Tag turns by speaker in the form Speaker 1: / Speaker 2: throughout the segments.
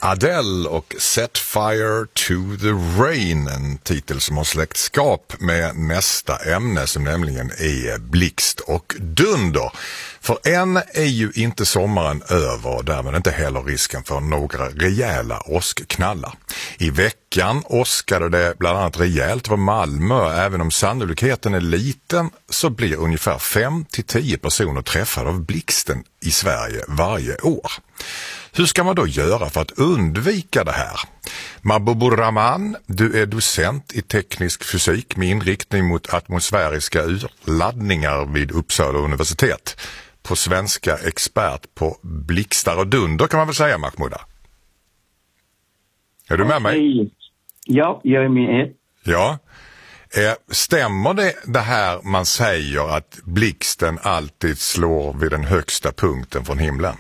Speaker 1: Adele och Set Fire to the Rain, en titel som har släktskap med nästa ämne som nämligen är blixt och dunder. För än är ju inte sommaren över och därmed inte heller risken för några rejäla åskknallar. I veckan åskade det bland annat rejält över Malmö. Även om sannolikheten är liten så blir ungefär 5-10 personer träffade av blixten i Sverige varje år. Hur ska man då göra för att undvika det här? Mahbubur Rahman, du är docent i teknisk fysik med inriktning mot atmosfäriska urladdningar vid Uppsala universitet. På svenska expert på blixtar och dunder kan man väl säga, Mahmouda? Är du med mig?
Speaker 2: Ja, jag är med.
Speaker 1: Ja. Stämmer det här man säger att blixten alltid slår vid den högsta punkten från himlen?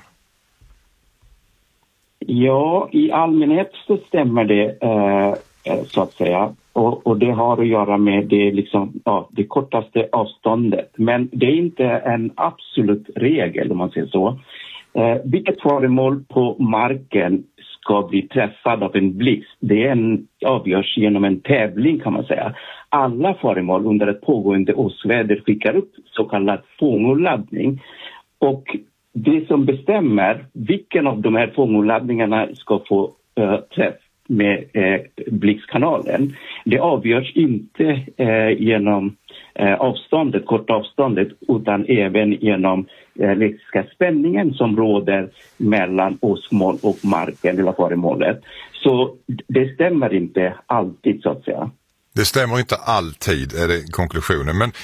Speaker 2: Ja, i allmänhet så stämmer det så att säga. Och det har att göra med det kortaste avståndet. Men det är inte en absolut regel om man säger så. Vilket föremål på marken ska bli träffad av en blixt, det avgörs genom en tävling kan man säga. Alla föremål under ett pågående åskväder skickar upp så kallad fångoladdning. Och det som bestämmer vilken av de här fångoladdningarna ska få träff med blixtkanalen, det avgörs inte genom korta avståndet utan även genom elektriska spänningen som råder mellan åskmoln och marken eller föremålet. Så det stämmer inte alltid så att säga.
Speaker 1: Det stämmer inte alltid är det konklusionen. Men